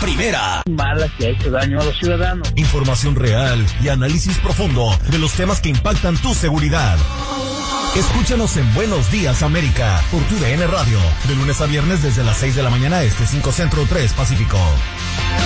primera. Mala que ha hecho daño a los ciudadanos. Información real y análisis profundo de los temas que impactan tu seguridad. Escúchanos en Buenos Días América por tu DN Radio, de lunes a viernes desde las 6 de la mañana 5 Centro, 3 Pacífico.